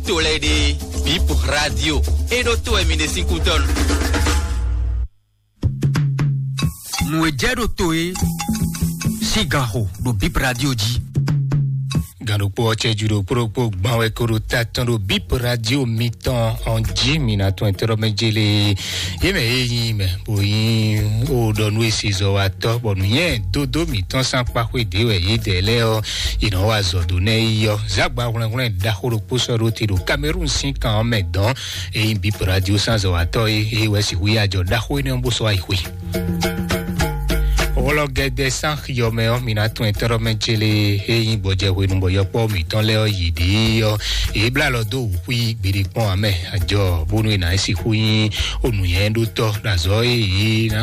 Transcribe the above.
tolede Bip Radio e do to emine 5 ton. Mwejedo toe Sigaho do Bip Radio di Gando po juro pro gbanwe koro tatan do Bip Radio mitan en Jimmy na to interomejele yeme boyin o donu esizo ato bonu yen dodo mitan san pa ko dewe yedele o ino wa zodo ne yo zagba won da horo po soro ti do Cameroon sin kan medan e Bip Radio sans ato e we si wi ajo da ho ni mbo so ai wi Olo gede san yomeo minato interomejele eyin boje we numbo yopo mi ton le oyidi yo e bla lo do wi gbiri pon ame ajo bonu ina isi hu yin onu yen do to lazo yi na